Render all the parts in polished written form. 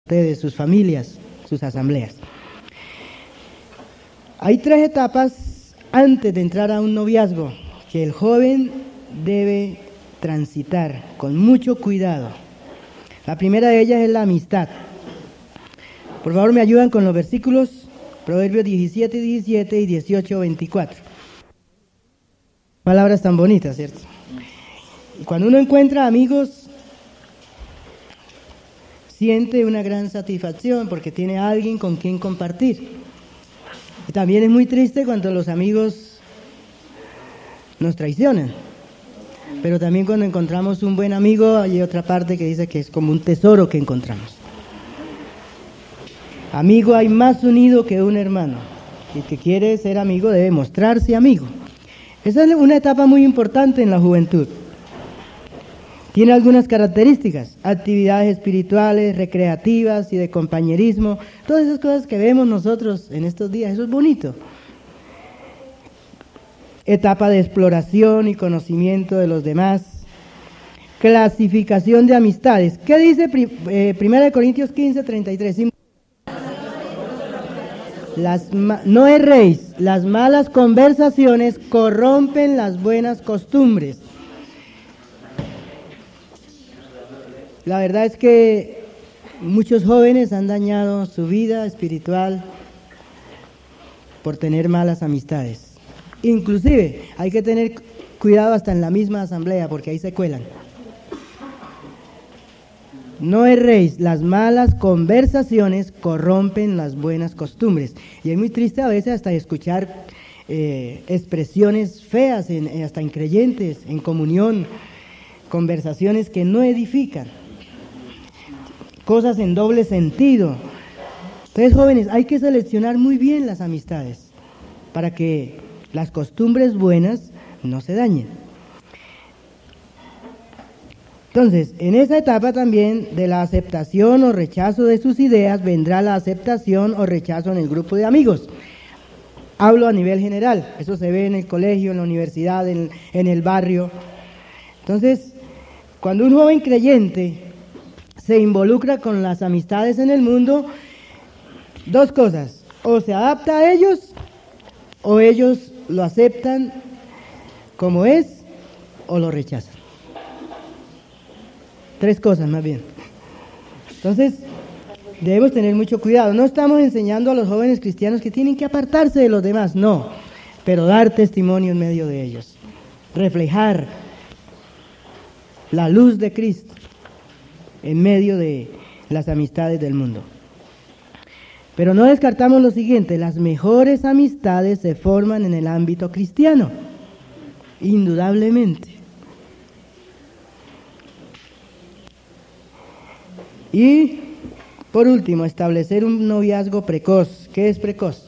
ustedes, sus familias, sus asambleas. Hay 3 etapas antes de entrar a un noviazgo que el joven debe transitar con mucho cuidado. La primera de ellas es la amistad. Por favor, me ayudan con los versículos, Proverbios 17:17 y 18:24. Palabras tan bonitas, ¿cierto? Y cuando uno encuentra amigos, siente una gran satisfacción porque tiene a alguien con quien compartir. Y también es muy triste cuando los amigos nos traicionan. Pero también cuando encontramos un buen amigo, hay otra parte que dice que es como un tesoro que encontramos. Amigo hay más unido que un hermano. El que quiere ser amigo debe mostrarse amigo. Esa es una etapa muy importante en la juventud. Tiene algunas características: actividades espirituales, recreativas y de compañerismo. Todas esas cosas que vemos nosotros en estos días, eso es bonito. Etapa de exploración y conocimiento de los demás. Clasificación de amistades. ¿Qué dice 1 Corintios 15:33? No erréis, las malas conversaciones corrompen las buenas costumbres. La verdad es que muchos jóvenes han dañado su vida espiritual por tener malas amistades. Inclusive hay que tener cuidado hasta en la misma asamblea porque ahí se cuelan. No erréis, las malas conversaciones corrompen las buenas costumbres. Y es muy triste a veces hasta escuchar expresiones feas, hasta increyentes, en comunión, conversaciones que no edifican, cosas en doble sentido. Entonces, jóvenes, hay que seleccionar muy bien las amistades para que las costumbres buenas no se dañen. Entonces, en esa etapa también de la aceptación o rechazo de sus ideas, vendrá la aceptación o rechazo en el grupo de amigos. Hablo a nivel general, eso se ve en el colegio, en la universidad, en el barrio. Entonces, cuando un joven creyente se involucra con las amistades en el mundo, 2 cosas: o se adapta a ellos, o ellos lo aceptan como es, o lo rechazan. 3 cosas más bien. Entonces, debemos tener mucho cuidado. No estamos enseñando a los jóvenes cristianos que tienen que apartarse de los demás, no, pero dar testimonio en medio de ellos. Reflejar la luz de Cristo en medio de las amistades del mundo. Pero no descartamos lo siguiente: las mejores amistades se forman en el ámbito cristiano, indudablemente. Y, por último, establecer un noviazgo precoz. ¿Qué es precoz?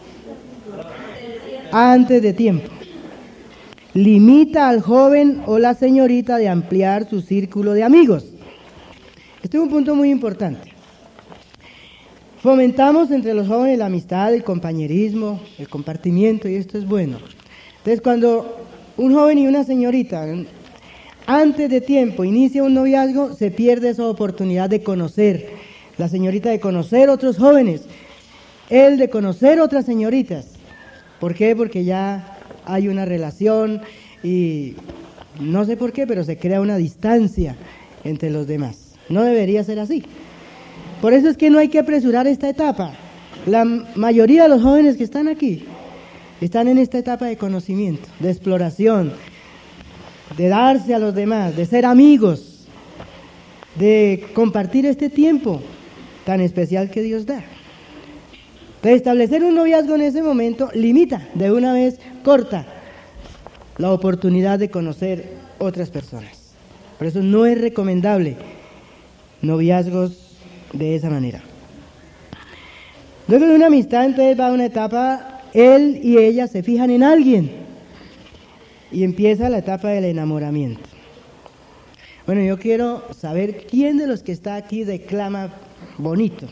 Antes de tiempo. Limita al joven o la señorita de ampliar su círculo de amigos. Este es un punto muy importante. Fomentamos entre los jóvenes la amistad, el compañerismo, el compartimiento, y esto es bueno. Entonces, cuando un joven y una señorita antes de tiempo inicia un noviazgo, se pierde esa oportunidad de conocer, la señorita de conocer otros jóvenes, él de conocer otras señoritas. ¿Por qué? Porque ya hay una relación y no sé por qué, pero se crea una distancia entre los demás. No debería ser así. Por eso es que no hay que apresurar esta etapa. La mayoría de los jóvenes que están aquí están en esta etapa de conocimiento, de exploración, de darse a los demás, de ser amigos, de compartir este tiempo tan especial que Dios da. De establecer un noviazgo en ese momento limita, de una vez corta, la oportunidad de conocer otras personas. Por eso no es recomendable noviazgos de esa manera. Luego de una amistad, entonces va a una etapa, él y ella se fijan en alguien y empieza la etapa del enamoramiento. Bueno, yo quiero saber quién de los que está aquí declama bonito.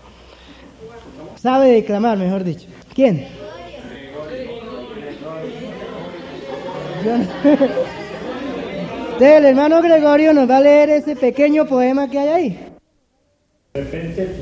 Sabe declamar, mejor dicho. ¿Quién? Entonces, el hermano Gregorio nos va a leer ese pequeño poema que hay ahí. De repente